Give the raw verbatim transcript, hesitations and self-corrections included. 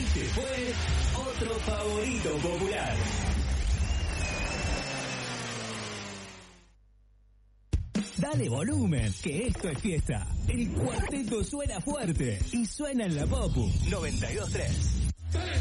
Este fue otro favorito popular. Dale volumen, que esto es fiesta. El cuarteto suena fuerte y suena en la Popu noventa y dos punto tres.